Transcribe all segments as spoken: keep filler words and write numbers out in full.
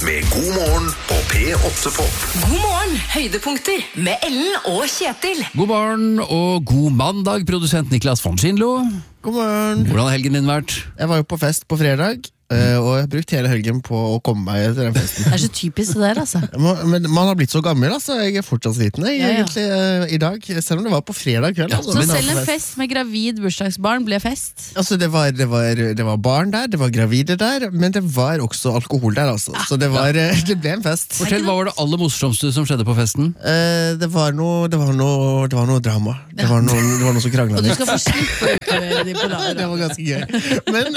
med God morgen på P åtte Pop. God morgen, høydepunkter med Ellen og Kjetil. God morgen og god mandag, produsent Niklas von Schindlo. God morgen. Hvordan har helgen din vært? Jeg var jo på fest på fredag, og jeg har brukt hele helgen på å komme meg til den festen. Det er så typisk det der, altså. Men man har blitt så gammel, altså. Jeg er fortsatt sliten, jeg, Ja, ja. egentlig, uh, i dag. Selv om det var på fredag kveld. Ja, Altså, Så Men selv en altså, fest med gravid bursdagsbarn ble fest? Altså, det var, det, var, det var barn der, det var gravide der, men det var også alkohol der, altså. Så det, var, eh, det ble en fest. Fortell, hva var det aller morsomste som skjedde på festen? Eh, det var noe, det var noe, det var noe drama. Det var noe, det var noe som kranglet Og du litt. skal få slippe å utlevere de på lager. Det var ganske gøy. Men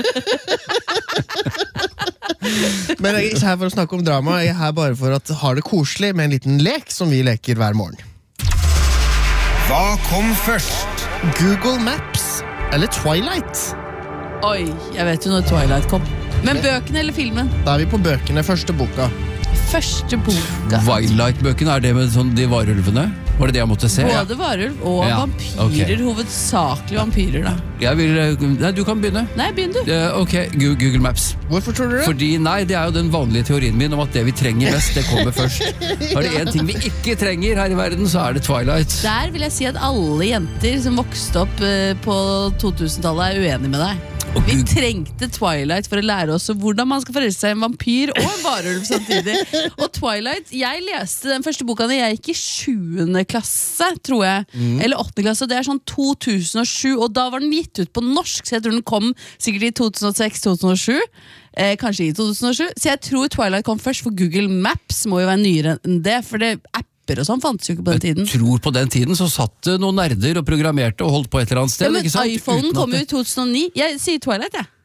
Men jeg er ikke her for å snakke om drama. Jeg er her bare for å ha det koselig med en liten lek som vi leker hver morgen. Hva kom først? Google Maps eller Twilight? Oi, jeg vet jo når Twilight kom. Men bøkene eller filmen? Da er vi på bøkene, første boka. Første boka. Twilight-bøkene, er det med sånn de varulvene? Var det det jeg måtte se? Både varulv og Ja, vampyrer, hovedsakelig vampyrer da. Jeg vil, nei, du kan begynne. Nei, begynn du. Eh, ok, Gu- Google Maps. Hvorfor tror du det? Fordi, nei, det er jo den vanlige teorien min om at det vi trenger mest, det kommer først. Er det en ting vi ikke trenger her i verden, så er det Twilight. Der vil jeg si at alle jenter som vokste opp eh, på to-tusentallet er uenige med deg. Og Vi Gud- trengte Twilight for å lære oss hvordan man skal forelske seg i en vampyr og en varulv samtidig. Og Twilight, jeg leste den første boka da jeg gikk i sjuende klasse, tror jeg. Eller åttende klasse, og det er sånn to tusen og sju, og da var den gitt ut på norsk, så jeg tror den kom sikkert i to tusen og seks til to tusen og sju. Eh, kanskje i to tusen og sju. Så jeg tror Twilight kom først, for Google Maps må jo være nyere enn det, for det apper og sånn fantes jo ikke på den tiden. Jeg tror på den tiden så satt det noen nerder og programmerte og holdt på et eller annet sted. Ja, men ikke sant? iPhonen Uten at kom jo det- i to tusen og ni. Jeg sier Twilight, jeg.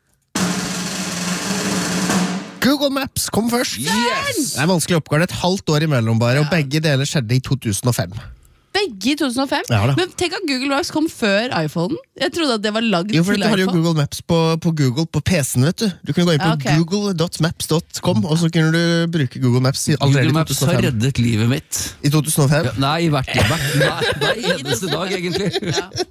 Google Maps kom først. Yes! Det er en vanskelig oppgave, et halvt år imellom bare, og begge deler skjedde i to tusen og fem. Begge i to tusen og fem. Ja da. Men tenk at Google Maps kom før iPhonen. Jeg trodde at det var lagd Jo, for til du har jo iPhone. Google Maps på, på Google på P C-en, vet du. Du kunne gå inn på Ja, ok. google dot maps dot com, og så kunne du bruke Google Maps i- allerede Google i Maps to tusen og har fem. reddet livet mitt. I to tusen og fem? Ja, nei, hvert, hvert, nei, hver eneste dag, egentlig. Ja.